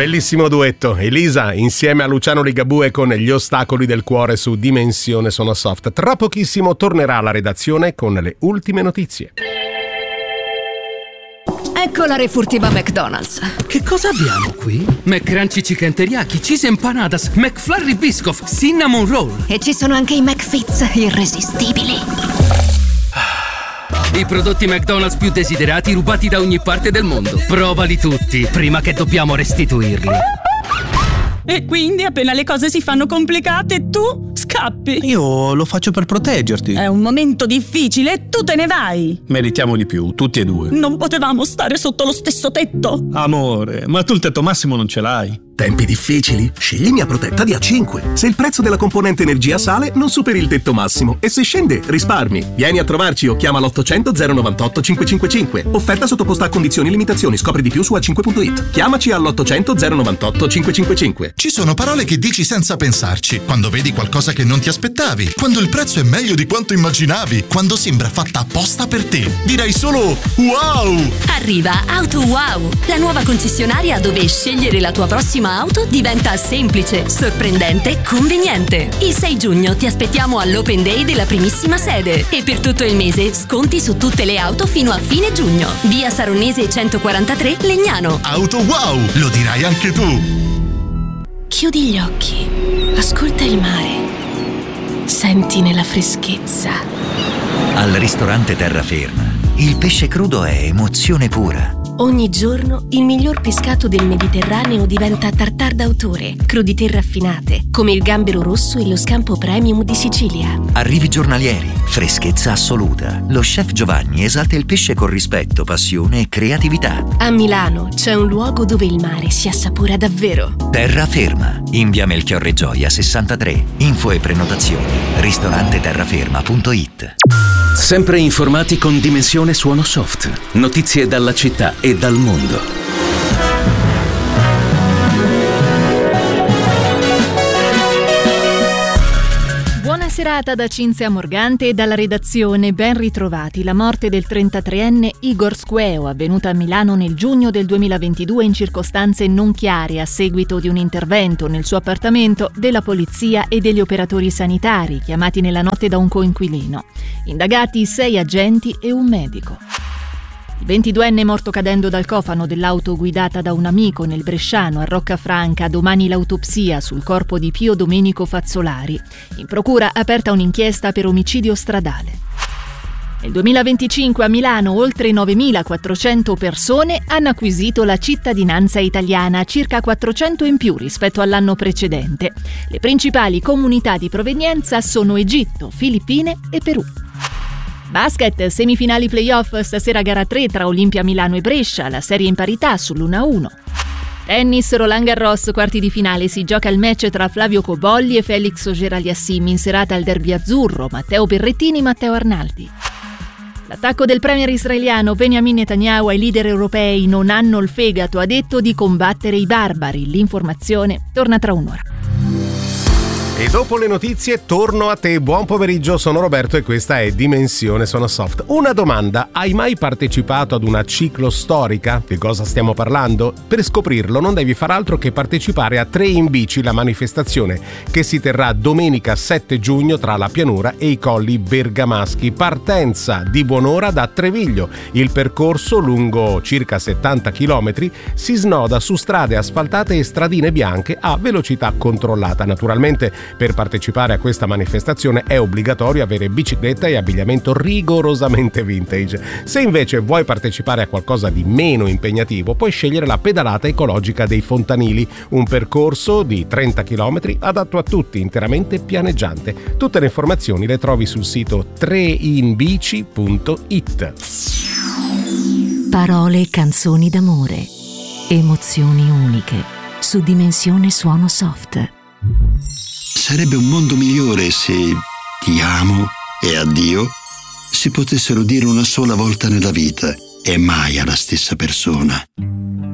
Bellissimo duetto, Elisa insieme a Luciano Ligabue con Gli ostacoli del cuore su Dimensione Suono Soft. Tra pochissimo tornerà alla redazione con le ultime notizie. Ecco la refurtiva McDonald's. Che cosa abbiamo qui? McCrunchy Chicken Teriyaki, Cheese Empanadas, McFlurry Biscoff, Cinnamon Roll. E ci sono anche i McFits irresistibili. I prodotti McDonald's più desiderati rubati da ogni parte del mondo. Provali tutti, prima che dobbiamo restituirli. E quindi appena le cose si fanno complicate tu scappi. Io lo faccio per proteggerti. È un momento difficile e tu te ne vai. Meritiamo di più, tutti e due. Non potevamo stare sotto lo stesso tetto. Amore, ma tu il tetto massimo non ce l'hai. Tempi difficili? Scegli Mia Protetta di A5. Se il prezzo della componente energia sale, non superi il tetto massimo. E se scende, risparmi. Vieni a trovarci o chiama l'800 098 555. Offerta sottoposta a condizioni e limitazioni. Scopri di più su A5.it. Chiamaci all'800 098 555. Ci sono parole che dici senza pensarci. Quando vedi qualcosa che non ti aspettavi. Quando il prezzo è meglio di quanto immaginavi. Quando sembra fatta apposta per te. Direi solo wow! Arriva Auto Wow, la nuova concessionaria dove scegliere la tua prossima auto diventa semplice, sorprendente, conveniente. Il 6 giugno ti aspettiamo all'Open Day della primissima sede e per tutto il mese sconti su tutte le auto fino a fine giugno. Via Saronese 143 Legnano. Auto wow, lo dirai anche tu. Chiudi gli occhi, ascolta il mare, senti nella freschezza. Al ristorante Terraferma, il pesce crudo è emozione pura. Ogni giorno il miglior pescato del Mediterraneo diventa tartare d'autore, crudité raffinate, come il gambero rosso e lo scampo premium di Sicilia. Arrivi giornalieri, freschezza assoluta. Lo chef Giovanni esalta il pesce con rispetto, passione e creatività. A Milano c'è un luogo dove il mare si assapora davvero. Terraferma, in via Melchiorre Gioia 63. Info e prenotazioni ristoranteterraferma.it. Sempre informati con Dimensione Suono Soft. Notizie dalla città e dal mondo. Buona serata da Cinzia Morgante e dalla redazione. Ben ritrovati. La morte del 33enne Igor Squeo, avvenuta a Milano nel giugno del 2022 in circostanze non chiare a seguito di un intervento nel suo appartamento della polizia e degli operatori sanitari chiamati nella notte da un coinquilino. Indagati 6 agenti e un medico. Il 22enne morto cadendo dal cofano dell'auto guidata da un amico nel Bresciano a Roccafranca. Domani l'autopsia sul corpo di Pio Domenico Fazzolari. In procura aperta un'inchiesta per omicidio stradale. Nel 2025 a Milano oltre 9.400 persone hanno acquisito la cittadinanza italiana, circa 400 in più rispetto all'anno precedente. Le principali comunità di provenienza sono Egitto, Filippine e Perù. Basket, semifinali playoff, stasera gara 3 tra Olimpia Milano e Brescia, la serie in parità sull'1-1. Tennis, Roland Garros, quarti di finale, si gioca il match tra Flavio Cobolli e Felix Auger-Aliassime, in serata al derby azzurro, Matteo Berrettini, Matteo Arnaldi. L'attacco del premier israeliano Benjamin Netanyahu ai leader europei: non hanno il fegato, ha detto, di combattere i barbari. L'informazione torna tra un'ora. E dopo le notizie torno a te. Buon pomeriggio, sono Roberto e questa è Dimensione Suono Soft. Una domanda: hai mai partecipato ad una ciclostorica? Di cosa stiamo parlando? Per scoprirlo non devi far altro che partecipare a 3 in bici, la manifestazione che si terrà domenica 7 giugno tra la pianura e i colli bergamaschi. Partenza di buon'ora da Treviglio. Il percorso, lungo circa 70 km, si snoda su strade asfaltate e stradine bianche a velocità controllata. Naturalmente, per partecipare a questa manifestazione è obbligatorio avere bicicletta e abbigliamento rigorosamente vintage. Se invece vuoi partecipare a qualcosa di meno impegnativo, puoi scegliere la pedalata ecologica dei Fontanili, un percorso di 30 km adatto a tutti, interamente pianeggiante. Tutte le informazioni le trovi sul sito 3inbici.it. Parole e canzoni d'amore, emozioni uniche, su Dimensione Suono Soft. Sarebbe un mondo migliore se ti amo e addio si potessero dire una sola volta nella vita e mai alla stessa persona.